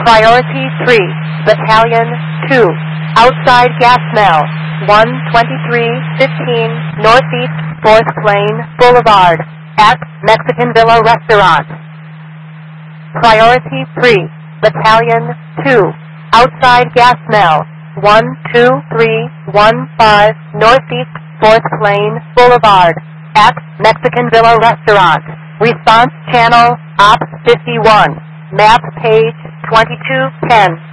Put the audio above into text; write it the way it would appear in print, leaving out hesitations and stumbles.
Priority 3, Battalion 2, outside gas smell, 12315 Northeast 4th Plain Boulevard, at Mexican Villa Restaurant. Priority 3, Battalion 2, outside gas smell, 12315 Northeast 4th Plain Boulevard, at Mexican Villa Restaurant. Response channel, Ops 51, map page 2210.